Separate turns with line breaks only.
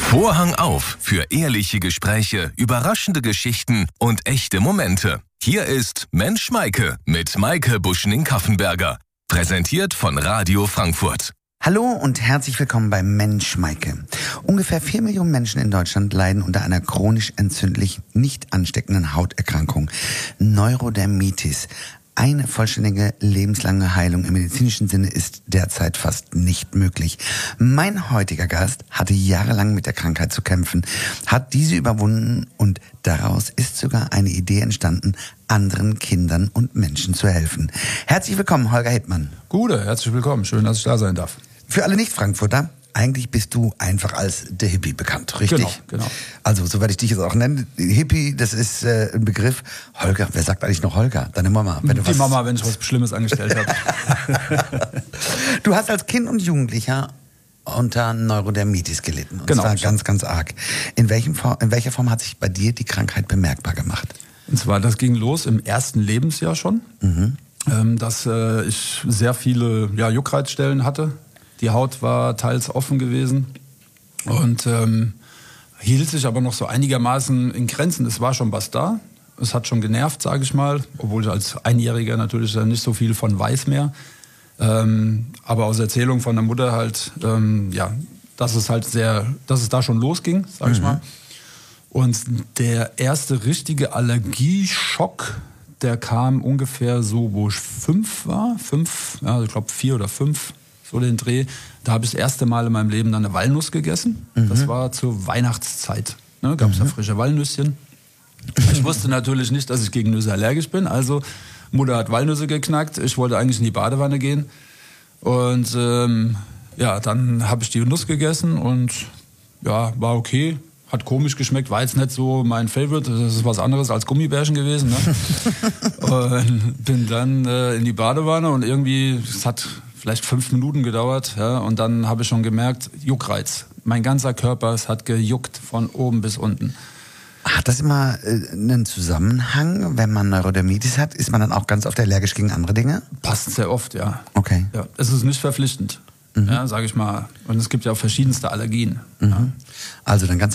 Vorhang auf für ehrliche Gespräche, überraschende Geschichten und echte Momente. Hier ist Mensch Maike mit Maike Buschning-Kaffenberger. Präsentiert von Radio Frankfurt.
Hallo und herzlich willkommen bei Mensch Maike. Ungefähr 4 Millionen Menschen in Deutschland leiden unter einer chronisch entzündlich nicht ansteckenden Hauterkrankung, Neurodermitis. Eine vollständige lebenslange Heilung im medizinischen Sinne ist derzeit fast nicht möglich. Mein heutiger Gast hatte jahrelang mit der Krankheit zu kämpfen, hat diese überwunden und daraus ist sogar eine Idee entstanden, anderen Kindern und Menschen zu helfen. Herzlich willkommen, Holger Hittmann.
Gute, herzlich willkommen. Schön, dass ich da sein darf.
Für alle Nicht-Frankfurter, eigentlich bist du einfach als der Hippie bekannt, richtig?
Genau.
Also, so werde ich dich jetzt auch nennen. Hippie, das ist ein Begriff. Holger, wer sagt eigentlich noch Holger? Deine Mama.
Wenn ich was Schlimmes angestellt habe.
Du hast als Kind und Jugendlicher unter Neurodermitis gelitten. Und zwar ganz, ganz arg. In welcher Form hat sich bei dir die Krankheit bemerkbar gemacht?
Und zwar, das ging los im ersten Lebensjahr schon, dass ich sehr viele Juckreizstellen hatte. Die Haut war teils offen gewesen und hielt sich aber noch so einigermaßen in Grenzen. Es war schon was da, es hat schon genervt, sage ich mal, obwohl ich als Einjähriger natürlich nicht so viel von weiß mehr. Aber aus Erzählung von der Mutter halt, dass es da schon losging, sage ich mal. Und der erste richtige Allergieschock, der kam ungefähr so, wo ich 5 war, ich glaube 4 oder 5. So den Dreh. Da habe ich das erste Mal in meinem Leben dann eine Walnuss gegessen. Das war zur Weihnachtszeit. Gab es da frische Walnüsschen. Ich wusste natürlich nicht, dass ich gegen Nüsse allergisch bin. Also Mutter hat Walnüsse geknackt. Ich wollte eigentlich in die Badewanne gehen. Und dann habe ich die Nuss gegessen und war okay. Hat komisch geschmeckt, war jetzt nicht so mein Favorite. Das ist was anderes als Gummibärchen gewesen. Ne? Und bin dann in die Badewanne und irgendwie, es hat vielleicht 5 Minuten gedauert, und dann habe ich schon gemerkt, Juckreiz. Mein ganzer Körper, es hat gejuckt von oben bis unten.
Hat das immer einen Zusammenhang, wenn man Neurodermitis hat? Ist man dann auch ganz oft allergisch gegen andere Dinge?
Passt sehr oft, ja.
Okay.
Ja, es ist nicht verpflichtend, sage ich mal. Und es gibt ja auch verschiedenste Allergien. Ja.
Also dann ganz